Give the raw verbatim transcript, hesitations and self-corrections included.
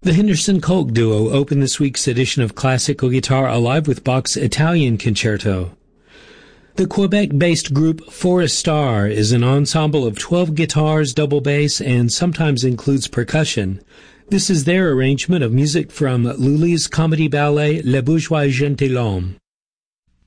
The Henderson Koch Duo opened this week's edition of Classical Guitar Alive with Bach's Italian Concerto. The Quebec-based group Forest Star is an ensemble of twelve guitars, double bass, and sometimes includes percussion. This is their arrangement of music from Lully's comedy ballet Le Bourgeois Gentilhomme.